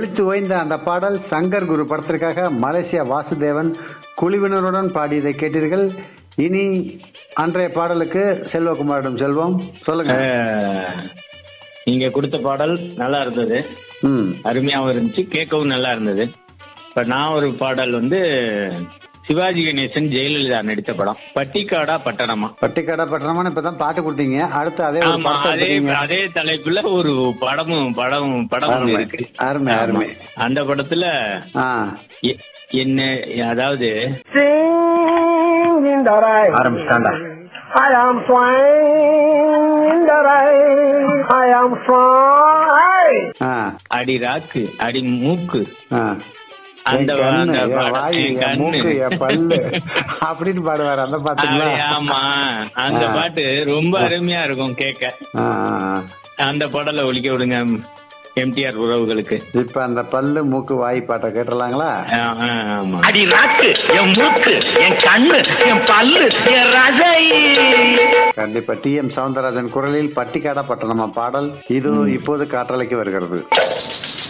ஒலித்து ஓய்ந்த அந்த பாடல் சங்கர் குரு படத்திற்காக மலேசியா வாசுதேவன் குழுவினருடன் பாடியதை கேட்டீர்கள். இனி அன்றைய பாடலுக்கு செல்வகுமாரிடம் செல்வோம். சொல்லுங்க. நீங்க கொடுத்த பாடல் நல்லா இருந்தது, அருமையாவும் இருந்துச்சு, கேட்கவும் நல்லா இருந்தது. இப்ப நான் ஒரு பாடல் சிவாஜி கணேசன் ஜெயலலிதா நடித்த படம் பட்டிக்காடா பட்டணமா. பட்டிக்காடா பட்டணமா இப்பதான் பாட்டு கொடுத்தீங்க. அடுத்து அதே தலைப்புல ஒரு படம் இருக்கு. அருமை அருமை. அந்த படத்துல என்ன, அதாவது அடி ராக்கு அடி மூக்கு அந்த அப்படின்னு பாடுவாரு அந்த பாட்டு. ஆமா, அந்த பாட்டு ரொம்ப அருமையா இருக்கும் கேட்க. அந்த பாடல ஒலிக்க விடுங்க எம்டிஆர் உறவுகளுக்கு. இப்ப அந்த பல்லு மூக்கு வாய் பாட்டை கேட்டுலாங்களா? அடி ராக்கு என் மூக்கு என் கண்ணு என் பல்லு என் ரஜை. கண்டிப்பா TM சௌந்தரராஜன் குரலில் பட்டிக்காடா பட்டணமா பாடல் இது இப்போது காற்றலைக்கு வருகிறது.